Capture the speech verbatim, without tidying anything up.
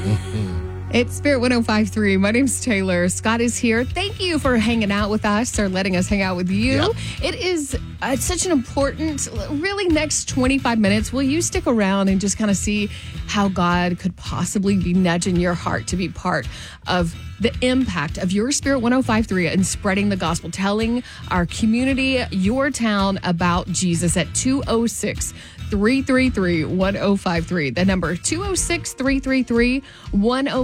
It's Spirit one oh five point three. My name's Taylor. Scott is here. Thank you for hanging out with us or letting us hang out with you. Yep. It is uh, such an important, really, next twenty-five minutes. Will you stick around and just kind of see how God could possibly be nudging your heart to be part of the impact of your Spirit one oh five point three and spreading the gospel, telling our community, your town about Jesus at two oh six, three three three, one oh five three. The number two oh six, three three three, one oh